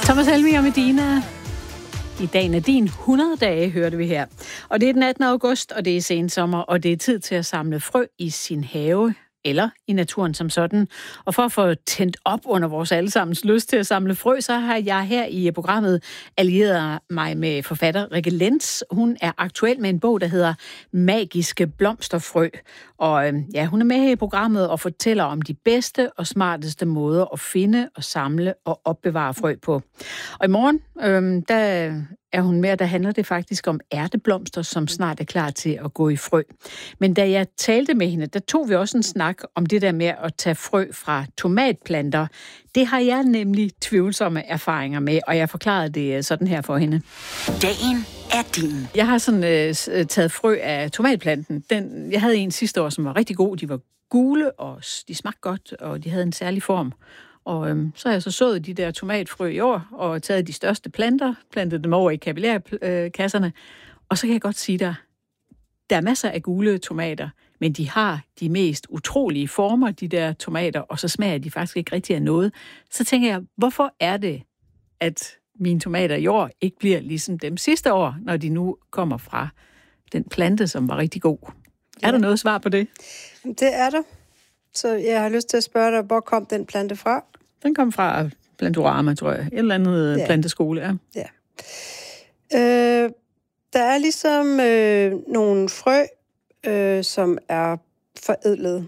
Thomas Helmig og Medina. I dagen er din 100 dage, hørte vi her. Og det er den 18. august, og det er sensommer, og det er tid til at samle frø i sin have, eller i naturen som sådan. Og for at få tændt op under vores allesammens lyst til at samle frø, så har jeg her i programmet allieret mig med forfatter Rikke Lenz. Hun er aktuel med en bog, der hedder Magiske blomsterfrø. Og hun er med her i programmet og fortæller om de bedste og smarteste måder at finde og samle og opbevare frø på. Og i morgen, der er hun med, der handler det faktisk om ærteblomster, som snart er klar til at gå i frø. Men da jeg talte med hende, der tog vi også en snak om det der med at tage frø fra tomatplanter. Det har jeg nemlig tvivlsomme erfaringer med, og jeg forklarede det sådan her for hende. Dagen er din. Jeg har sådan taget frø af tomatplanten. Jeg havde en sidste år, som var rigtig god. De var gule, og de smagte godt, og de havde en særlig form. Og så har jeg så sået de der tomatfrø i år, og taget de største planter, plantet dem over i kapillærkasserne. Og så kan jeg godt sige dig, der er masser af gule tomater, men de har de mest utrolige former, de der tomater, og så smager de faktisk ikke rigtig af noget. Så tænker jeg, hvorfor er det, at mine tomater i år ikke bliver ligesom dem sidste år, når de nu kommer fra den plante, som var rigtig god? Ja. Er der noget svar på det? Det er der. Så jeg har lyst til at spørge dig, hvor kom den plante fra? Den kom fra Plantorama, tror jeg. Et eller andet planteskole, ja. Ja. Der er ligesom nogle frø, som er forædlet,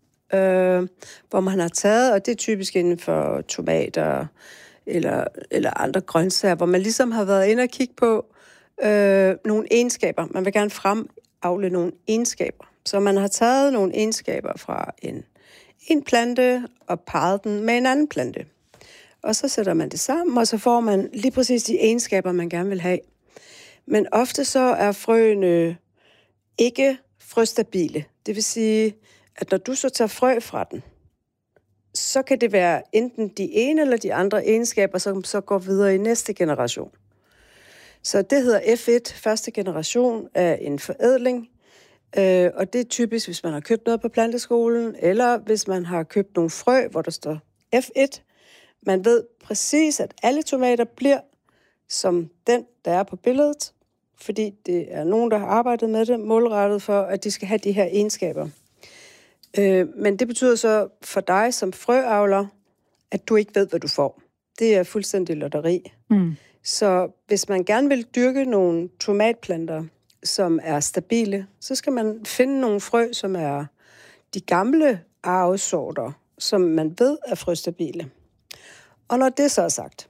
hvor man har taget, og det er typisk inden for tomater eller andre grøntsager, hvor man ligesom har været inde og kigge på nogle egenskaber. Man vil gerne fremavle nogle egenskaber. Så man har taget nogle egenskaber fra en plante og parret den med en anden plante. Og så sætter man det sammen, og så får man lige præcis de egenskaber, man gerne vil have. Men ofte så er frøene ikke frøstabile. Det vil sige, at når du så tager frø fra den, så kan det være enten de ene eller de andre egenskaber, som så går videre i næste generation. Så det hedder F1, første generation af en forædling. Og det er typisk, hvis man har købt noget på planteskolen, eller hvis man har købt nogle frø, hvor der står F1. Man ved præcis, at alle tomater bliver som den, der er på billedet, fordi det er nogen, der har arbejdet med det, målrettet for, at de skal have de her egenskaber. Men det betyder så for dig som frøavler, at du ikke ved, hvad du får. Det er fuldstændig lotteri. Mm. Så hvis man gerne vil dyrke nogle tomatplanter, som er stabile, så skal man finde nogle frø, som er de gamle arvesorter, som man ved er frøstabile. Og når det så er sagt,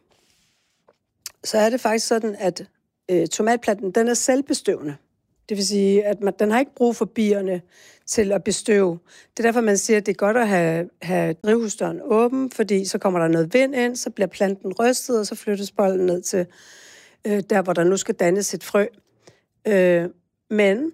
så er det faktisk sådan, at tomatplanten, den er selvbestøvende. Det vil sige, at den har ikke brug for bierne til at bestøve. Det er derfor, man siger, at det er godt at have drivhusdøren åben, fordi så kommer der noget vind ind, så bliver planten rystet, og så flyttes bolden ned til der, hvor der nu skal dannes et frø. Men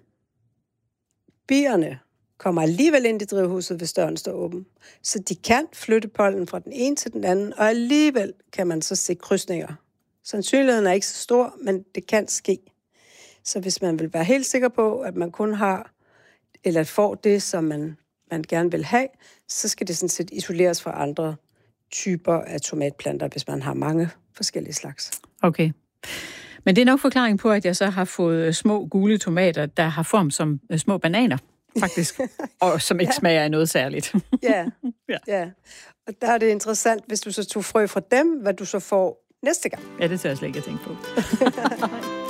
bierne kommer alligevel ind i drivhuset, hvis døren står åben. Så de kan flytte pollen fra den ene til den anden, og alligevel kan man så se krydsninger. Sandsynligheden er ikke så stor, men det kan ske. Så hvis man vil være helt sikker på, at man kun har, eller får det, som man gerne vil have, så skal det sådan set isoleres fra andre typer af tomatplanter, hvis man har mange forskellige slags. Okay. Men det er nok forklaring på, at jeg så har fået små gule tomater, der har form som små bananer, faktisk, og som ikke smager af noget særligt. Ja. Og der er det interessant, hvis du så tog frø fra dem, hvad du så får næste gang. Ja, det tør jeg slet ikke at tænke på.